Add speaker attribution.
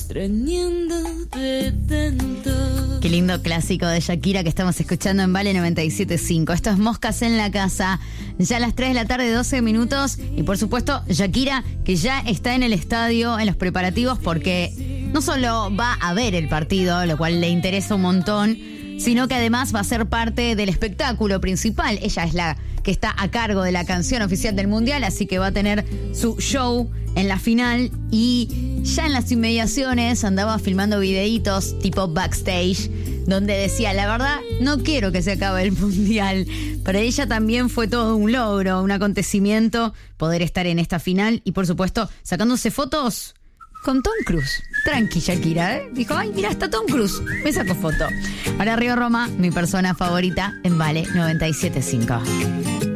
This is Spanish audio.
Speaker 1: extrañándote tanto.
Speaker 2: Qué lindo clásico de Shakira que estamos escuchando en Vale 97.5. Esto es Moscas en la Casa. Ya a las 3 de la tarde, 12 minutos. Y por supuesto, Shakira, que ya está en el estadio, en los preparativos, porque no solo va a ver el partido, lo cual le interesa un montón, sino que además va a ser parte del espectáculo principal. Ella es la que está a cargo de la canción oficial del Mundial, así que va a tener su show en la final. Y ya en las inmediaciones andaba filmando videitos tipo backstage, donde decía, la verdad, no quiero que se acabe el Mundial. Para ella también fue todo un logro, un acontecimiento, poder estar en esta final y, por supuesto, sacándose fotos con Tom Cruise. Tranqui, Shakira, ¿eh? Dijo, ay, mira, está Tom Cruise. Me saco foto. Ahora Río Roma, mi persona favorita en Vale 97.5.